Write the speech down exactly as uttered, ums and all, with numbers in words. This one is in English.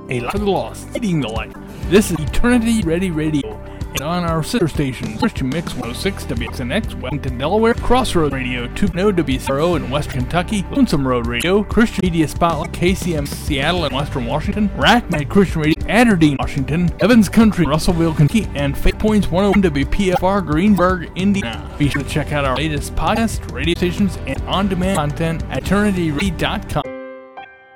A Life for the Lost, Feeding the Light. This is Eternity Ready Radio. And on our sister stations, Christian Mix one oh six W X N X, Wellington, Delaware, Crossroads Radio two point oh W C R O in Western Kentucky, Lonesome Road Radio, Christian Media Spotlight, K C M Seattle and Western Washington, Rackman Christian Radio, Aberdeen, Washington, Evans Country, Russellville, Kentucky, and Faith Points one oh one W P F R, Greensburg, Indiana. Be sure to check out our latest podcast, radio stations, and on-demand content at eternity ready dot com.